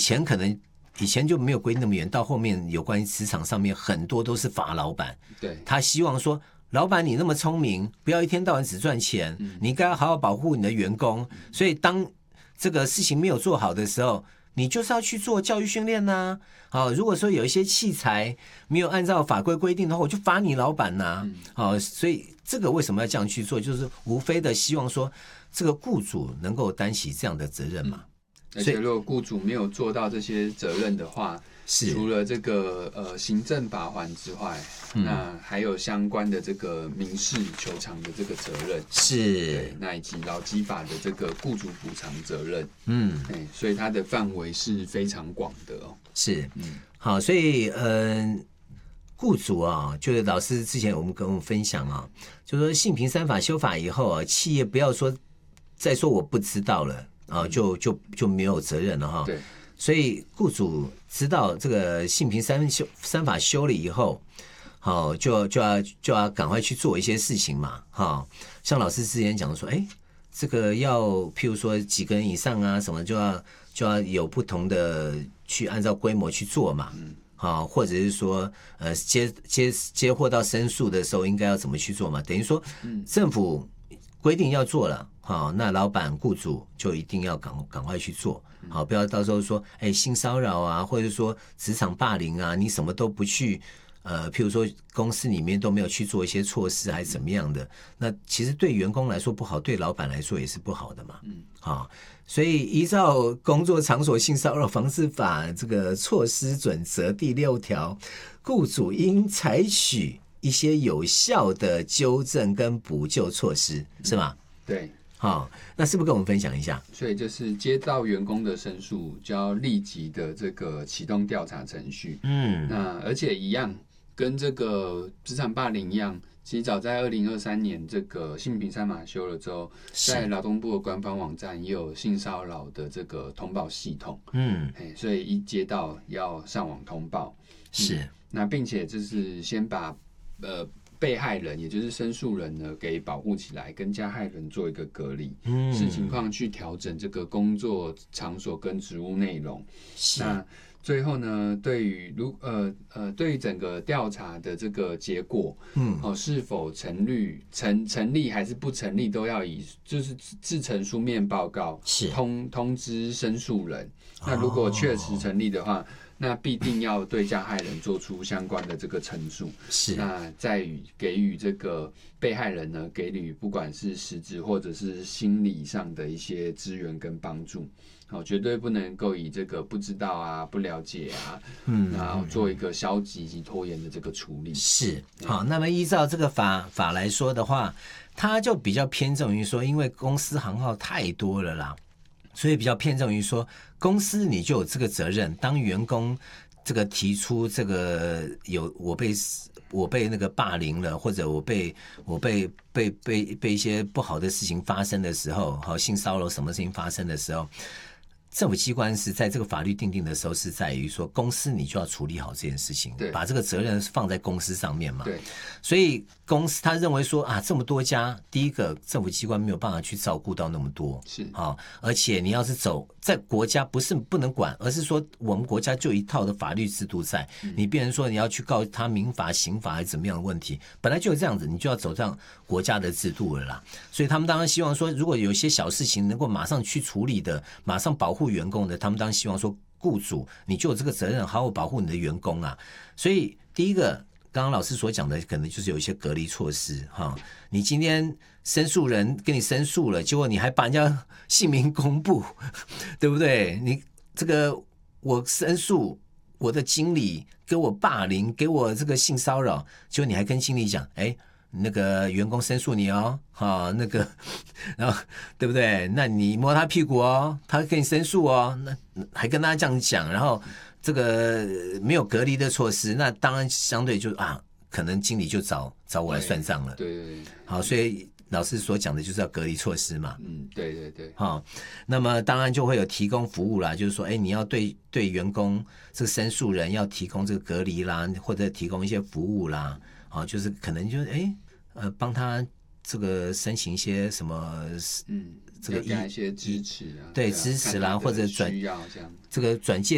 以前就没有规定那么严，到后面有关于职场上面很多都是罚老板， 对， 他希望说老板你那么聪明，不要一天到晚只赚钱，你应该好好保护你的员工，所以当这个事情没有做好的时候，你就是要去做教育训练呐。好，如果说有一些器材没有按照法规规定的话，我就罚你老板呐。好，所以这个为什么要这样去做，就是无非的希望说这个雇主能够担起这样的责任嘛。 而且如果雇主没有做到这些责任的话，除了这个行政罚锾之外，那还有相关的这个民事求偿的这个责任， 是， 那以及劳基法的这个雇主补偿责任，所以它的范围是非常广的哦。 是，好，所以雇主啊，就是老师之前跟我们分享啊，就是说性平3法修法以后啊，企业不要说再说我不知道了啊，就没有责任了哈。 对。 所以雇主知道这个性平3法修了以后，好就要赶快去做一些事情嘛，哈。像老师之前讲说，这个要譬如说几个人以上啊，什么就要有不同的去按照规模去做嘛，好，或者是说接获到申诉的时候应该要怎么去做嘛？等于说政府规定要做了，好，那老板雇主就一定要赶快去做。好，不要到时候说，性骚扰啊，或者说职场霸凌啊，你什么都不去，譬如说公司里面都没有去做一些措施，还是怎么样的，那其实对员工来说不好，对老板来说也是不好的嘛。好，所以依照工作场所性骚扰防治法这个措施准则第6条，雇主应采取一些有效的纠正跟补救措施，是吗？ 对。 好，那是不是跟我们分享一下？ 所以就是接到员工的申诉，就要立即的这个启动调查程序。那而且一样，跟这个职场霸凌一样，其实早在2023年这个性平3法修了之后，在劳动部的官方网站也有性骚扰的这个通报系统。所以一接到要上网通报。 是。 那并且就是先把被害人也就是申诉人呢给保护起来，跟加害人做一个隔离，视情况去调整这个工作场所跟职务内容。那最后呢，对于整个调查的这个结果，是否成立还是不成立，都要以就是制成书面报告，通知申诉人。那如果确实成立的话，那必定要对加害人做出相关的这个陈述，那再给予这个被害人呢，给予不管是实质或者是心理上的一些资源跟帮助，绝对不能够以这个不知道啊、不了解啊，然后做一个消极及拖延的这个处理。 是，好，那么依照这个法来说的话，它就比较偏重于说，因为公司行号太多了啦。所以比较偏重于说，公司你就有这个责任，当员工这个提出这个我被那个霸凌了，或者我被一些不好的事情发生的时候，好，性骚扰什么事情发生的时候，政府机关是在这个法律定定的时候是在于说，公司你就要处理好这件事情，把这个责任放在公司上面嘛。 对， 所以公司他认为说啊，这么多家，第一个政府机关没有办法去照顾到那么多，而且你要是走在国家不是不能管，而是说我们国家就一套的法律制度在，你变成说你要去告他民法、刑法还是怎么样的问题，本来就有这样子，你就要走上国家的制度了啦。所以他们当然希望说，如果有一些小事情能够马上去处理的，马上保护员工的，他们当然希望说，雇主你就有这个责任，好好保护你的员工啊。所以第一个，刚刚老师所讲的，可能就是有一些隔离措施哈。你今天申诉人跟你申诉了，结果你还把人家姓名公布，对不对？你这个我申诉我的经理给我霸凌，给我这个性骚扰，结果你还跟经理讲，那个员工申诉你哦，那个，然后对不对？那你摸他屁股哦，他跟你申诉哦，那还跟他这样讲，然后这个没有隔离的措施，那当然相对就可能经理就找我来算账了。 对， 好，所以老师所讲的就是要隔离措施嘛。 对。 好，那么当然就会有提供服务啦，就是说，你要对员工这个申诉人要提供这个隔离啦，或者提供一些服务啦。就是可能就是帮他这个申请一些什么， 这个给他一些支持啊， 对，支持啦，或者需要这样这个转介